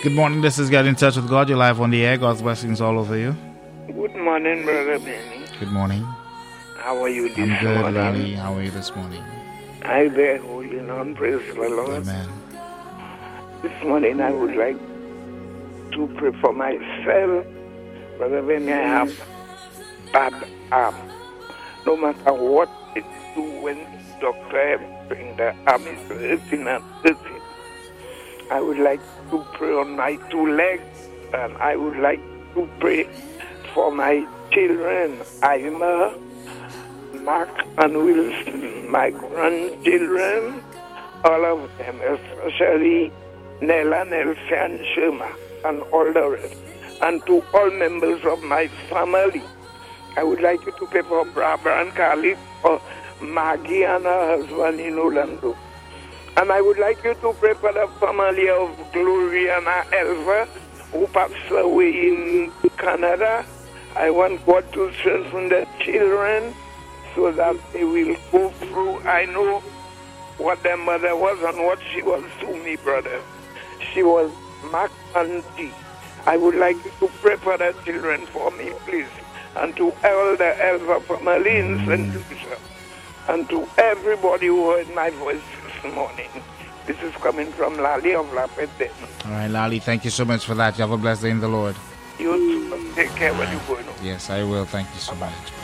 Good morning. This is Get in Touch with God. You're live on the air. God's blessings all over you. Good morning, Brother Benny. Good morning. How are you this morning? I'm good, Lily. How are you this morning? I bear holding on. Praise the Lord. Amen. This morning I would like to pray for myself. Brother Benny, I have bad arm. No matter what it do when the doctor bring the arm is hurting and hurting. I would like to pray on my two legs, and I would like to pray for my children, Ima, Mark, and Wilson, my grandchildren, all of them, especially Nella, Nelsie, and Shema, and all the rest, and to all members of my family. I would like you to pray for Barbara and Carly, for Maggie and her husband in Orlando. And I would like you to pray for the family of Gloria and Elva, who passed away in Canada. I want God to strengthen the children so that they will go through. I know what their mother was and what she was to me, brother. She was Mark auntie. I would like you to pray for the children for me, please. And to all the Elva family in St. Lucia. And to everybody who heard my voice this morning. This is coming from Lali of Lapete. All right, Lali, thank you so much for that. You have a blessed day in the Lord. You too. Take care when you go. Yes, I will. Thank you so much.